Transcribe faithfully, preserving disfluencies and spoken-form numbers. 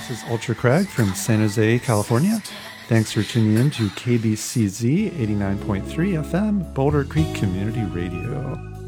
This is Ultra Craig from San Jose, California. Thanks for tuning in to K B C Z eighty-nine point three F M, Boulder Creek Community Radio.